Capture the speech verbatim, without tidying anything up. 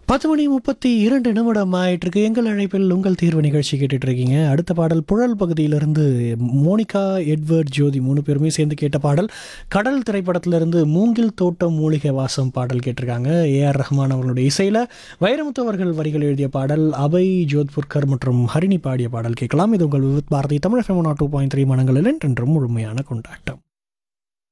பத்து மணி முப்பத்தி இரண்டு நிமிடம் ஆயிட்டிருக்கு. எங்கள் அழைப்பில் உங்கள் தீர்வு நிகழ்ச்சி கேட்டுட்டு இருக்கீங்க. அடுத்த பாடல் புழல் பகுதியிலிருந்து மோனிகா, எட்வர்ட், ஜோதி மூணு பேருமே சேர்ந்து கேட்ட பாடல். கடல் திரைப்படத்திலிருந்து மூங்கில் தோட்டம் மூலிகை வாசம் பாடல் கேட்டிருக்காங்க. ஏஆர் ரஹ்மான் அவர்களுடைய இசையில் வைரமுத்து அவர்கள் வரிகள் எழுதிய பாடல். அபய் ஜோத்புர்கர் மற்றும் ஹரிணி பாடிய பாடல் கேட்கலாம். இது உங்கள் Vividh Bharathi Tamil FM two point three மனங்களில் என்றும் முழுமையான கொண்டாட்டம்.